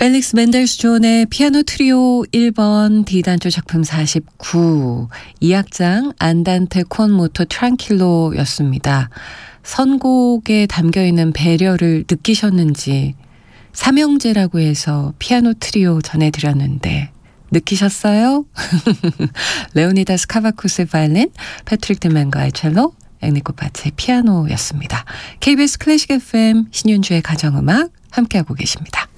펠릭스 멘델스존의 피아노 트리오 1번 D단조 작품 49 2악장 안단테 콘 모토 트랑킬로였습니다. 선곡에 담겨있는 배려를 느끼셨는지 삼형제라고 해서 피아노 트리오 전해드렸는데 느끼셨어요? 레오니다스 카바쿠스의 바이올린, 패트릭 드맨가의 첼로, 앵니코 파츠의 피아노였습니다. KBS 클래식 FM 신윤주의 가정음악 함께하고 계십니다.